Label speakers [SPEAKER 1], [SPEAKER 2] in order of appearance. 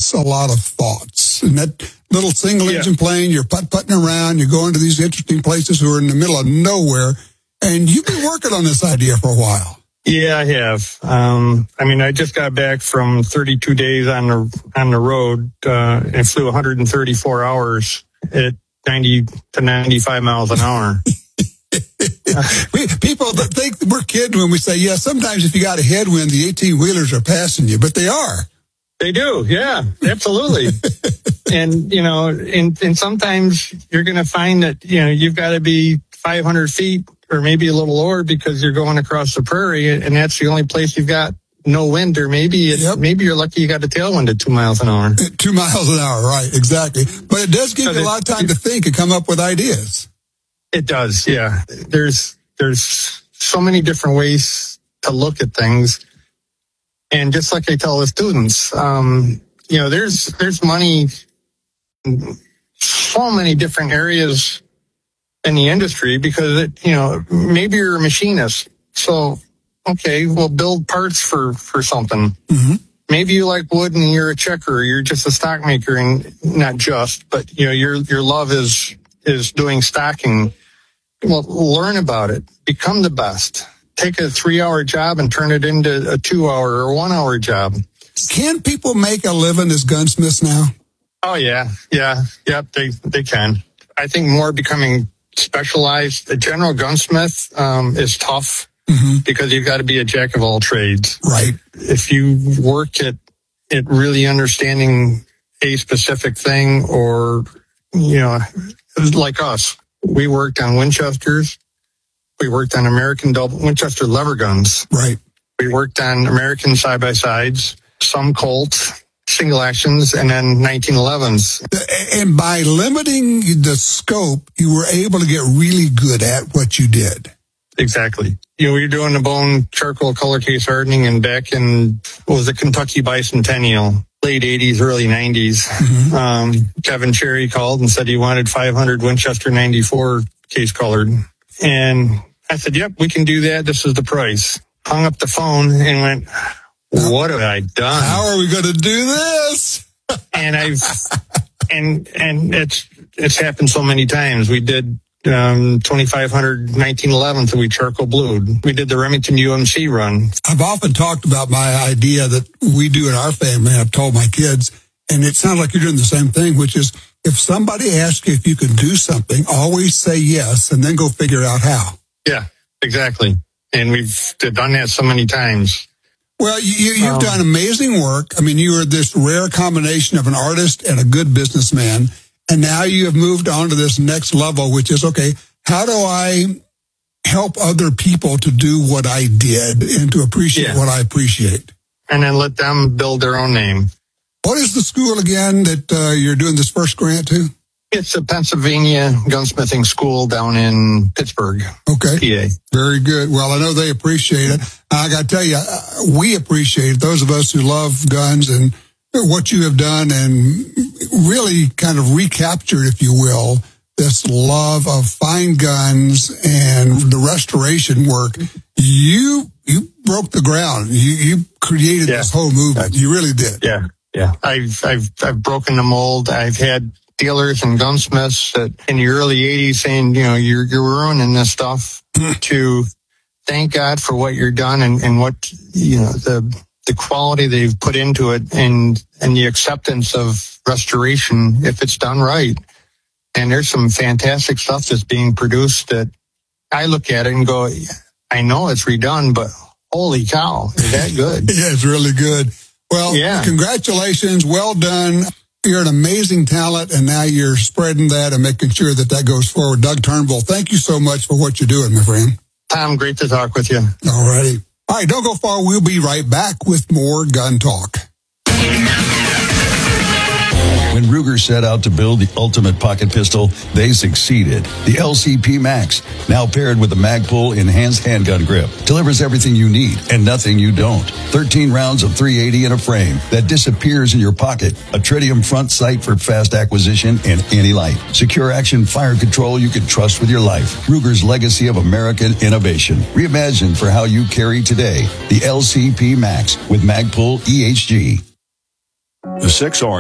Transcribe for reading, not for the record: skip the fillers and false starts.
[SPEAKER 1] takes a lot of thoughts. And that little single engine plane, you're putting around, you're going to these interesting places who are in the middle of nowhere, and you've been working on this idea for a while.
[SPEAKER 2] Yeah, I have. I just got back from 32 days on the road, and flew 134 hours at 90 to 95 miles an hour.
[SPEAKER 1] People that think we're kidding when we say, yeah, sometimes if you got a headwind, the 18-wheelers are passing you, but they are.
[SPEAKER 2] They do, yeah, absolutely. And, and sometimes you're going to find that, you've got to be 500 feet or maybe a little lower because you're going across the prairie, and that's the only place you've got no wind, or maybe you're lucky you got a tailwind at 2 miles an hour.
[SPEAKER 1] 2 miles an hour, right, exactly. But it does give you a lot of time to think and come up with ideas.
[SPEAKER 2] It does, yeah. There's so many different ways to look at things. And just like I tell the students, there's money in so many different areas in the industry because, maybe you're a machinist. So, okay, we'll build parts for something. Mm-hmm. Maybe you like wood and you're a checker, you're just a stock maker, and not just, but, your love is doing stocking. Well, learn about it. Become the best. Take a 3-hour job and turn it into a 2-hour or 1-hour job.
[SPEAKER 1] Can people make a living as gunsmiths now?
[SPEAKER 2] Oh, yeah. Yep, they can. I think more becoming specialized. A general gunsmith is tough because you've got to be a jack of all trades.
[SPEAKER 1] Right.
[SPEAKER 2] If you work at really understanding a specific thing, or, like us, we worked on Winchesters. We worked on American Winchester lever guns.
[SPEAKER 1] Right.
[SPEAKER 2] We worked on American side-by-sides, some Colts, single actions, and then 1911s.
[SPEAKER 1] And by limiting the scope, you were able to get really good at what you did.
[SPEAKER 2] Exactly. We were doing the bone charcoal color case hardening, and back in, the Kentucky Bicentennial, late 80s, early 90s, Kevin Cherry called and said he wanted 500 Winchester 94 case colored. And I said, yep, we can do that. This is the price. Hung up the phone and went, what have I done?
[SPEAKER 1] How are we going to do this?
[SPEAKER 2] And it's happened so many times. We did 2,500 1911s that we charcoal blued. We did the Remington UMC run.
[SPEAKER 1] I've often talked about my idea that we do in our family. I've told my kids, and it sounds like you're doing the same thing, which is if somebody asks you if you can do something, always say yes and then go figure out how.
[SPEAKER 2] Yeah, exactly. And we've done that so many times.
[SPEAKER 1] Well, you've done amazing work. I mean, you are this rare combination of an artist and a good businessman. And now you have moved on to this next level, which is, okay, how do I help other people to do what I did and to appreciate what I appreciate?
[SPEAKER 2] And then let them build their own name.
[SPEAKER 1] What is the school again that you're doing this first grant to?
[SPEAKER 2] It's a Pennsylvania gunsmithing school down in Pittsburgh,
[SPEAKER 1] okay,
[SPEAKER 2] PA.
[SPEAKER 1] Very good. Well, I know they appreciate it. I got to tell you, we appreciate it, those of us who love guns and what you have done and really kind of recaptured, if you will, this love of fine guns and the restoration work. You broke the ground. You created this whole movement. You really did.
[SPEAKER 2] Yeah. I've broken the mold. I've had dealers and gunsmiths that in the early 80s saying, you're ruining this stuff, to thank God for what you're done and what, the quality they've put into it and the acceptance of restoration if it's done right. And there's some fantastic stuff that's being produced that I look at it and go, I know it's redone, but holy cow, is that good?
[SPEAKER 1] Yeah, it's really good. Well, congratulations. Well done. You're an amazing talent, and now you're spreading that and making sure that goes forward. Doug Turnbull, thank you so much for what you're doing, my friend.
[SPEAKER 2] Tom, great to talk with you.
[SPEAKER 1] All righty. All right, don't go far. We'll be right back with more Gun Talk.
[SPEAKER 3] When Ruger set out to build the ultimate pocket pistol, they succeeded. The LCP Max, now paired with the Magpul enhanced handgun grip, delivers everything you need and nothing you don't. 13 rounds of .380 in a frame that disappears in your pocket. A tritium front sight for fast acquisition and anti-light. Secure action fire control you can trust with your life. Ruger's legacy of American innovation. Reimagined for how you carry today. The LCP Max with Magpul EHG.
[SPEAKER 4] The 6R